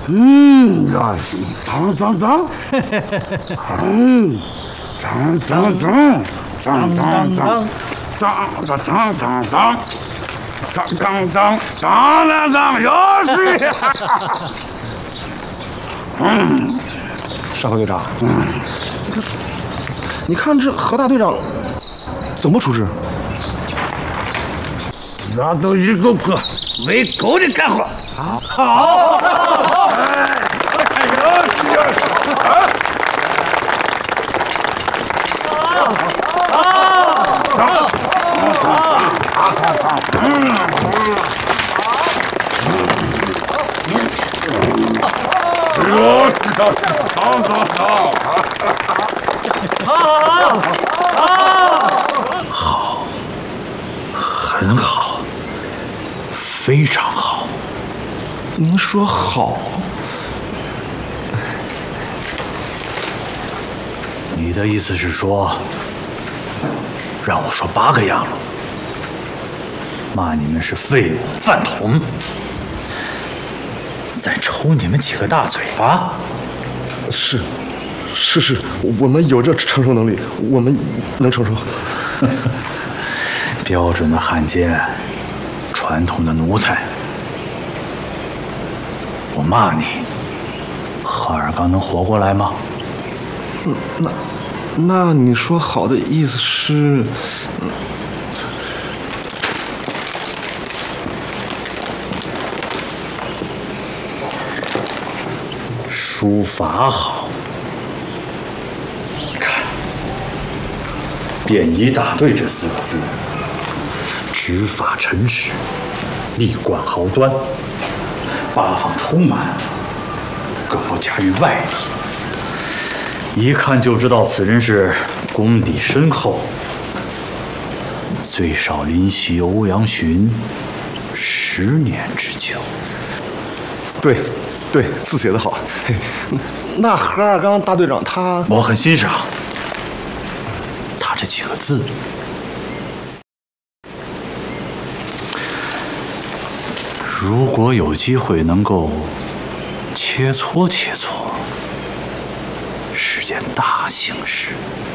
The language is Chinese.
脏，脏，又是。 上河队长，你看这何大队长怎么处置？ 那都一个个为狗的干活。好。 好，很好，非常好。 您说好？ 你的意思是说，让我说8个样了，骂你们是废物、饭桶，再抽你们几个大嘴巴？ 是，我们有这承受能力，我们能承受。 标准的汉奸，传统的奴才。我骂你，哈尔刚能活过来吗？ 那你说好的意思是？ 书法好，你看“便衣大队”这4个字，执法诚实，立贯豪端，八方充满，更不加于外力，一看就知道此人是功底深厚。最少临习欧阳询10年之久。 对，字写得好。那何二刚大队长他， 我很欣赏他这几个字。如果有机会能够切磋切磋，是件大幸事。